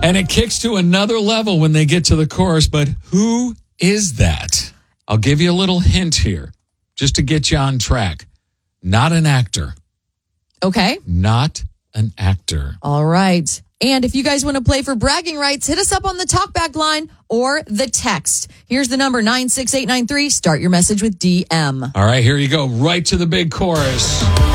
And it kicks to another level when they get to the chorus. But who is that? I'll give you a little hint here just to get you on track. Not an actor. Okay. Not an actor. All right. And if you guys want to play for bragging rights, hit us up on the talkback line or the text. Here's the number 96893. Start your message with DM. All right, here you go. Right to the big chorus.